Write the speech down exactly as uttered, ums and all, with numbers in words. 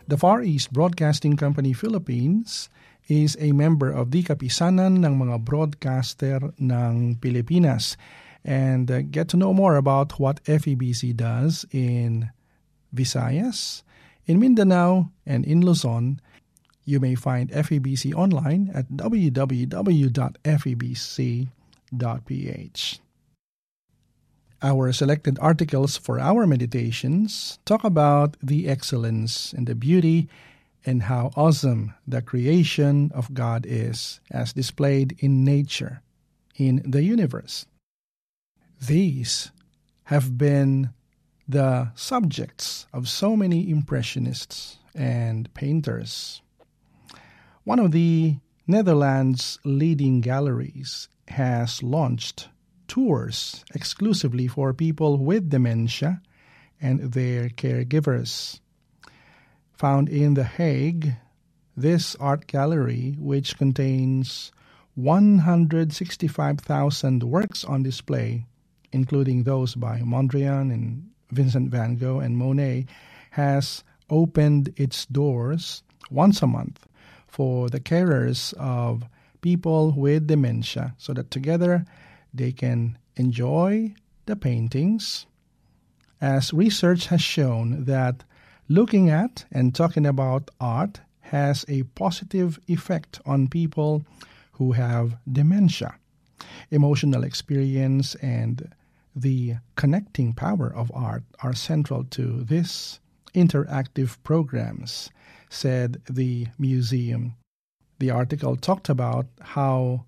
The Far East Broadcasting Company Philippines is a member of the Kapisanan ng mga Broadcaster ng Pilipinas. And uh, get to know more about what F E B C does in Visayas, in Mindanao, and in Luzon. You may find F E B C online at w w w dot f e b c dot p h. Our selected articles for our meditations talk about the excellence and the beauty and how awesome the creation of God is as displayed in nature, in the universe. These have been the subjects of so many impressionists and painters. One of the Netherlands' leading galleries has launched tours exclusively for people with dementia and their caregivers. Found in The Hague, this art gallery, which contains one hundred sixty-five thousand works on display, including those by Mondrian and Vincent van Gogh and Monet, has opened its doors once a month for the carers of people with dementia so that together they can enjoy the paintings, as research has shown that looking at and talking about art has a positive effect on people who have dementia. Emotional experience and the connecting power of art are central to this interactive programs, said the museum. The article talked about how